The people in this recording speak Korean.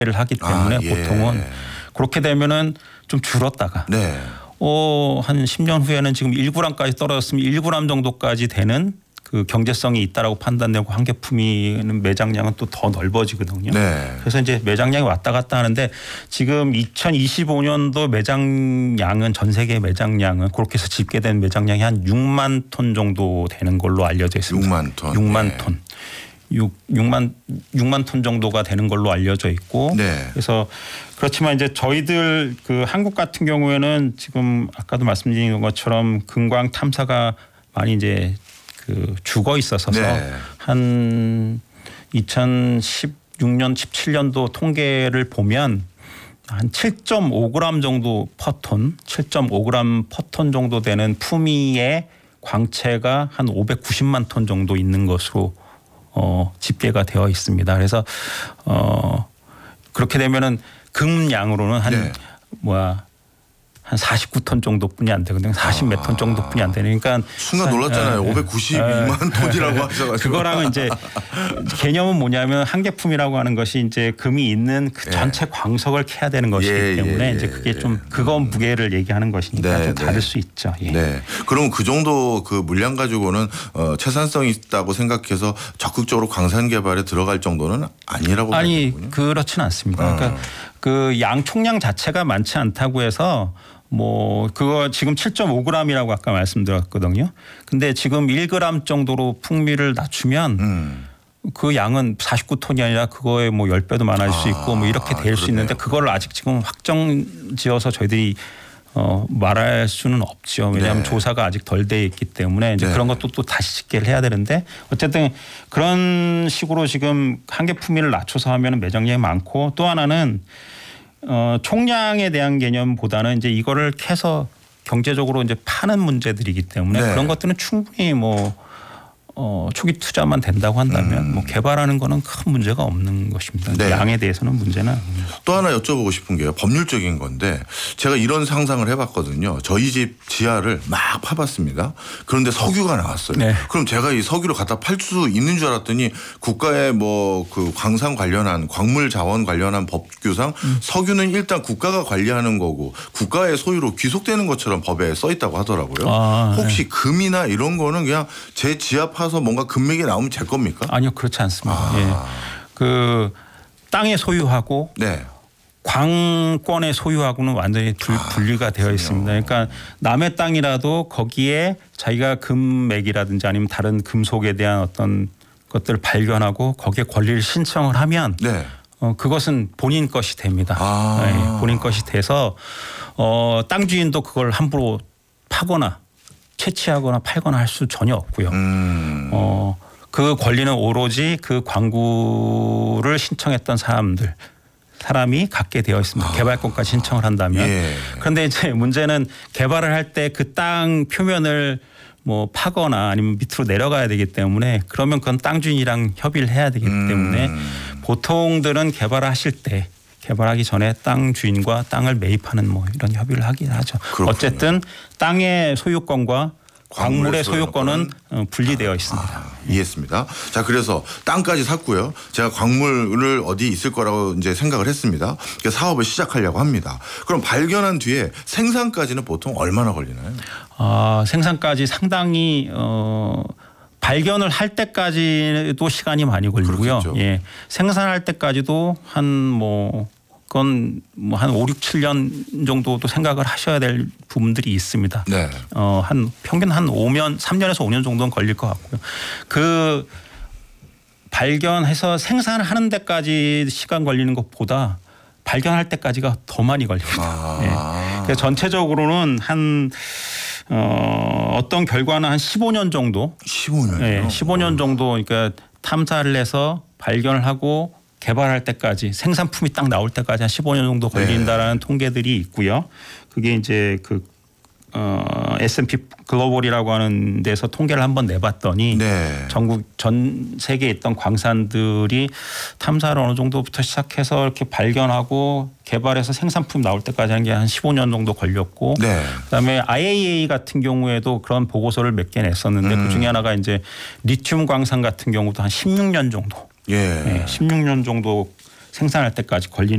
를 하기 때문에 예. 보통은 그렇게 되면은 좀 줄었다가 네. 한 10년 후에는 지금 1g까지 떨어졌으면 1g 정도까지 되는 그 경제성이 있다라고 판단되고 한계품이는 매장량은 또 더 넓어지거든요. 네. 그래서 이제 매장량이 왔다 갔다 하는데 지금 2025년도 매장량은 전 세계 매장량은 그렇게 해서 집계된 매장량이 한 6만 톤 정도 되는 걸로 알려져 있습니다. 6만 톤. 6만 네. 톤. 6만 톤 정도가 되는 걸로 알려져 있고 네. 그래서 그렇지만 이제 저희들 그 한국 같은 경우에는 지금 아까도 말씀드린 것처럼 금광 탐사가 많이 이제 그 죽어 있어서 네. 한 2016년 17년도 통계를 보면 한 7.5g 정도 퍼톤, 7.5g 퍼톤 정도 되는 품위의 광채가 한 590만 톤 정도 있는 것으로 집계가 되어 있습니다. 그래서 그렇게 되면은 금량으로는 한 한 49톤 정도뿐이 안 되거든요. 40 몇 톤 정도뿐이 안 되니까 순간 놀랐잖아요. 592만 톤이라고 하셔가지고. 그거랑은 이제 개념은 뭐냐면 한계품이라고 하는 것이 이제 금이 있는 그 전체 광석을 캐야 되는 것이기 때문에 이제 그게 좀 그건 무게를 얘기하는 것이니까 좀 다를 수 있죠. 예. 네. 그럼 그 정도 그 물량 가지고는 채산성이 있다고 생각해서 적극적으로 광산 개발에 들어갈 정도는 아니라고 봐야 되는군요. 그렇지는 않습니다. 그러니까 그 양 총량 자체가 많지 않다고 해서 뭐 그거 지금 7.5g이라고 아까 말씀드렸거든요. 근데 지금 1g 정도로 풍미를 낮추면 그 양은 49톤이 아니라 그거에 뭐 10배도 많아질 수 있고 뭐 이렇게 될 수 있는데 그거를 아직 지금 확정지어서 저희들이 말할 수는 없죠. 왜냐하면 조사가 아직 덜 돼 있기 때문에 이제 그런 것도 또 다시 집계를 해야 되는데 어쨌든 그런 식으로 지금 한계 품위를 낮춰서 하면 매장량이 많고 또 하나는 총량에 대한 개념보다는 이제 이거를 캐서 경제적으로 이제 파는 문제들이기 때문에 그런 것들은 충분히 뭐 초기 투자만 된다고 한다면 뭐 개발하는 거는 큰 문제가 없는 것입니다. 네. 양에 대해서는 문제는 또 하나 여쭤보고 싶은 게요. 법률적인 건데 제가 이런 상상을 해봤거든요. 저희 집 지하를 막 파봤습니다. 그런데 석유가 나왔어요. 네. 그럼 제가 이 석유를 갖다 팔 수 있는 줄 알았더니 국가의 뭐 그 광산 관련한 광물 자원 관련한 법규상 석유는 일단 국가가 관리하는 거고 국가의 소유로 귀속되는 것처럼 법에 써 있다고 하더라고요. 혹시 금이나 이런 거는 그냥 제 지하 파서 뭔가 금맥이 나오면 제 겁니까? 아니요, 그렇지 않습니다. 예. 그 땅의 소유하고 광권의 소유하고는 완전히 분리가 되어 있습니다. 그러니까 남의 땅이라도 거기에 자기가 금맥이라든지 아니면 다른 금속에 대한 어떤 것들을 발견하고 거기에 권리를 신청을 하면 그것은 본인 것이 됩니다. 네, 본인 것이 돼서 땅 주인도 그걸 함부로 파거나 채취하거나 팔거나 할 수 전혀 없고요. 그 권리는 오로지 그 광구를 신청했던 사람이 갖게 되어 있습니다. 개발권까지 신청을 한다면. 그런데 이제 문제는 개발을 할 때 그 땅 표면을 뭐 파거나 아니면 밑으로 내려가야 되기 때문에 그러면 그건 땅 주인이랑 협의를 해야 되기 때문에 보통들은 개발하실 때 개발하기 전에 땅 주인과 땅을 매입하는 뭐 이런 협의를 하긴 하죠. 그렇군요. 어쨌든 땅의 소유권과 광물의 소유권은 분리되어 있습니다. 이해했습니다. 자, 그래서 땅까지 샀고요. 제가 광물을 어디 있을 거라고 이제 생각을 했습니다. 그래서 사업을 시작하려고 합니다. 그럼 발견한 뒤에 생산까지는 보통 얼마나 걸리나요? 생산까지 상당히 발견을 할 때까지도 시간이 많이 걸리고요. 예, 생산할 때까지도 그건 뭐 한 5, 6, 7년 정도도 생각을 하셔야 될 부분들이 있습니다. 평균 한 3년에서 5년 정도는 걸릴 것 같고요. 그 발견해서 생산하는 데까지 시간 걸리는 것보다 발견할 때까지가 더 많이 걸립니다. 그래서 전체적으로는 어떤 결과는 한 15년 정도. 15년이요? 15년 정도 그러니까 탐사를 해서 발견을 하고 개발할 때까지 생산품이 딱 나올 때까지 한 15년 정도 걸린다라는 통계들이 있고요. 그게 이제 그 S&P 글로벌이라고 하는 데서 통계를 한번 내봤더니 전국 전 세계에 있던 광산들이 탐사를 어느 정도부터 시작해서 이렇게 발견하고 개발해서 생산품 나올 때까지 하는 게 한 15년 정도 걸렸고 그다음에 IAEA 같은 경우에도 그런 보고서를 몇 개 냈었는데 그중에 하나가 이제 리튬 광산 같은 경우도 한 16년 정도 16년 정도 생산할 때까지 걸리는